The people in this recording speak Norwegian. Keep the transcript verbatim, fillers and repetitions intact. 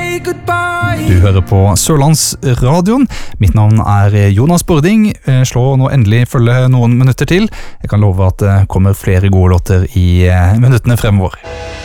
say goodbye. Du hører på Sørlandsradioen. Mitt navn er Jonas Bording. Slå nå endelig følge noen minutter til. Jeg kan love at det kommer flere gode låter i minuttene fremover.